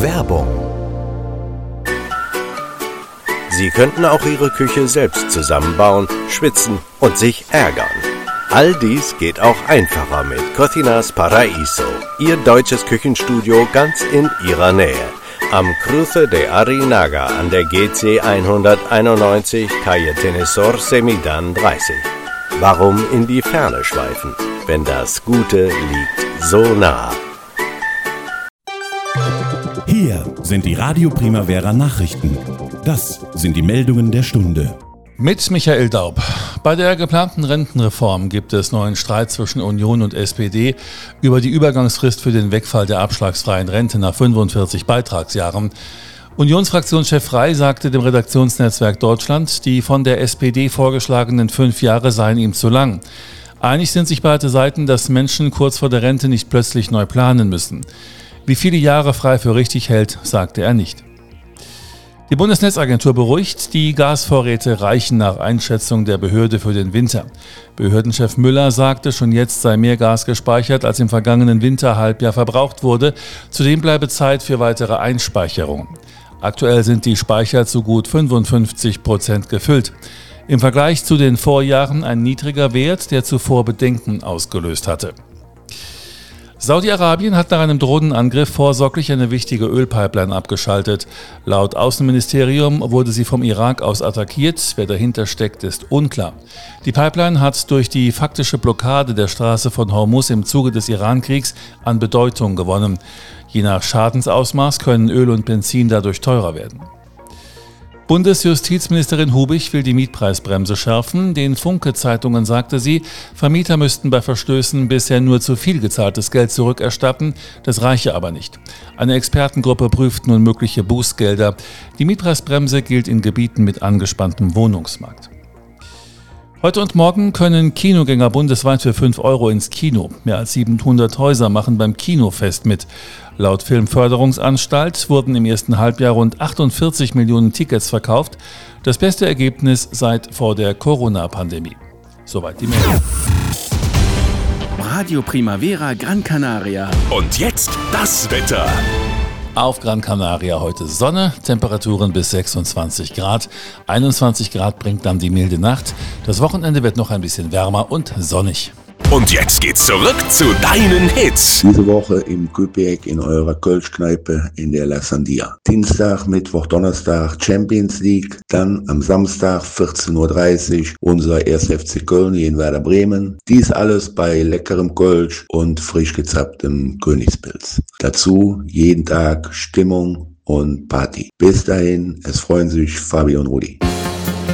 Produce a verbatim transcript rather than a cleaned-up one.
Werbung. Sie könnten auch Ihre Küche selbst zusammenbauen, schwitzen und sich ärgern. All dies geht auch einfacher mit Cocinas Paraíso, Ihr deutsches Küchenstudio ganz in Ihrer Nähe. Am Cruce de Arinaga an der G C hunderteinundneunzig, Calle Tenesor Semidan dreißig. Warum in die Ferne schweifen, wenn das Gute liegt so nah? Hier sind die Radio Primavera Nachrichten. Das sind die Meldungen der Stunde. Mit Michael Daub. Bei der geplanten Rentenreform gibt es neuen Streit zwischen Union und S P D über die Übergangsfrist für den Wegfall der abschlagsfreien Rente nach fünfundvierzig Beitragsjahren. Unionsfraktionschef Frey sagte dem Redaktionsnetzwerk Deutschland, die von der S P D vorgeschlagenen fünf Jahre seien ihm zu lang. Einig sind sich beide Seiten, dass Menschen kurz vor der Rente nicht plötzlich neu planen müssen. Wie viele Jahre Frey für richtig hält, sagte er nicht. Die Bundesnetzagentur beruhigt, die Gasvorräte reichen nach Einschätzung der Behörde für den Winter. Behördenchef Müller sagte, schon jetzt sei mehr Gas gespeichert, als im vergangenen Winterhalbjahr verbraucht wurde. Zudem bleibe Zeit für weitere Einspeicherungen. Aktuell sind die Speicher zu gut fünfundfünfzig Prozent gefüllt. Im Vergleich zu den Vorjahren ein niedriger Wert, der zuvor Bedenken ausgelöst hatte. Saudi-Arabien hat nach einem Drohnenangriff vorsorglich eine wichtige Ölpipeline abgeschaltet. Laut Außenministerium wurde sie vom Irak aus attackiert. Wer dahinter steckt, ist unklar. Die Pipeline hat durch die faktische Blockade der Straße von Hormuz im Zuge des Iran-Kriegs an Bedeutung gewonnen. Je nach Schadensausmaß können Öl und Benzin dadurch teurer werden. Bundesjustizministerin Hubich will die Mietpreisbremse schärfen. Den Funke-Zeitungen sagte sie, Vermieter müssten bei Verstößen bisher nur zu viel gezahltes Geld zurückerstatten. Das reiche aber nicht. Eine Expertengruppe prüft nun mögliche Bußgelder. Die Mietpreisbremse gilt in Gebieten mit angespanntem Wohnungsmarkt. Heute und morgen können Kinogänger bundesweit für fünf Euro ins Kino. Mehr als siebenhundert Häuser machen beim Kinofest mit. Laut Filmförderungsanstalt wurden im ersten Halbjahr rund achtundvierzig Millionen Tickets verkauft. Das beste Ergebnis seit vor der Corona-Pandemie. Soweit die Meldung. Radio Primavera Gran Canaria. Und jetzt das Wetter. Auf Gran Canaria heute Sonne, Temperaturen bis sechsundzwanzig Grad. einundzwanzig Grad bringt dann die milde Nacht. Das Wochenende wird noch ein bisschen wärmer und sonnig. Und jetzt geht's zurück zu deinen Hits. Diese Woche im Küpek in eurer Kölschkneipe in der La Sandia. Dienstag, Mittwoch, Donnerstag Champions League. Dann am Samstag vierzehn Uhr dreißig unser erster F C Köln gegen Werder Bremen. Dies alles bei leckerem Kölsch und frisch gezapptem Königspilz. Dazu jeden Tag Stimmung und Party. Bis dahin, es freuen sich Fabi und Rudi.